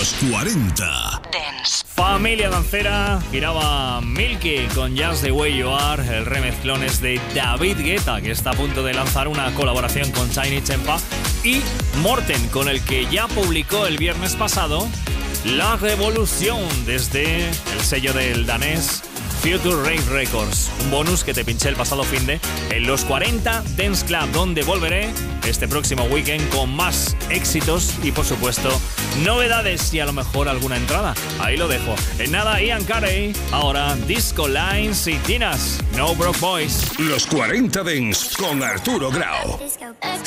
Los 40 Dance. Familia dancera, giraba Milky con Just the Way You Are. El remezclón es de David Guetta, que está a punto de lanzar una colaboración con Tiny Tempa, y Morten, con el que ya publicó el viernes pasado La Revolución desde el sello del danés Future Rave Records. Un bonus que te pinché el pasado finde en los 40 Dance Club, donde volveré este próximo weekend con más éxitos y, por supuesto, novedades y a lo mejor alguna entrada. Ahí lo dejo. En nada, Ian Carey. Ahora Disco Lines y Tinas. No Broke Boys. Los 40 Dance con Arturo Grau.